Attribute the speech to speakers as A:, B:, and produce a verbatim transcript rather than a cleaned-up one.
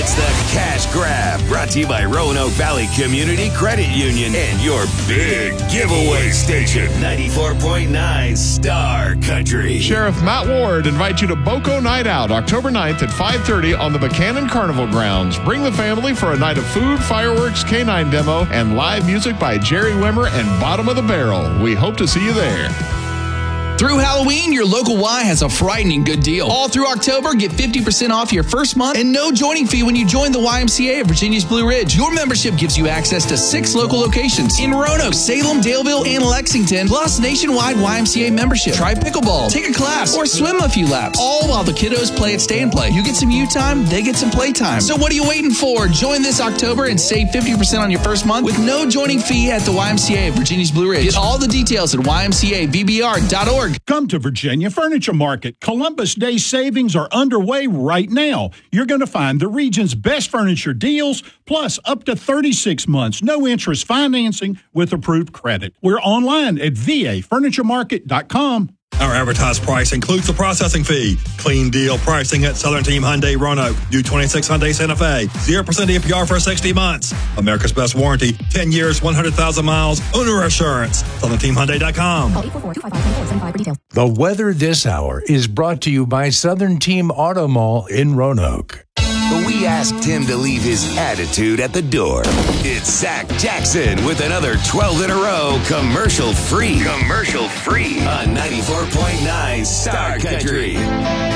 A: It's the Cash Grab, brought to you by Roanoke Valley Community Credit Union and your big giveaway station, ninety-four point nine Star Country.
B: Sheriff Matt Ward invites you to Boco Night Out, October ninth at five thirty on the Buchanan Carnival grounds. Bring the family for a night of food, fireworks, canine demo, and live music by Jerry Wimmer and Bottom of the Barrel. We hope to see you there.
C: Through Halloween, your local Y has a frightening good deal. All through October, get fifty percent off your first month and no joining fee when you join the Y M C A of Virginia's Blue Ridge. Your membership gives you access to six local locations in Roanoke, Salem, Daleville, and Lexington, plus nationwide Y M C A membership. Try pickleball, take a class, or swim a few laps, all while the kiddos play at Stay and Play. You get some U time, they get some play time. So what are you waiting for? Join this October and save fifty percent on your first month with no joining fee at the Y M C A of Virginia's Blue Ridge. Get all the details at Y M C A V B R dot org.
D: Come to Virginia Furniture Market. Columbus Day savings are underway right now. You're going to find the region's best furniture deals, plus up to thirty-six months, no interest financing with approved credit. We're online at V A furniture market dot com.
E: Our advertised price includes the processing fee. Clean deal pricing at Southern Team Hyundai Roanoke. Due twenty-six Hyundai Santa Fe. zero percent A P R for sixty months. America's best warranty. ten years, one hundred thousand miles. Owner assurance. Southern Team Hyundai dot com.
F: The weather this hour is brought to you by Southern Team Auto Mall in Roanoke.
A: We asked him to leave his attitude at the door. It's Zach Jackson with another twelve in a row commercial free. Commercial free on ninety-four point nine Star Country.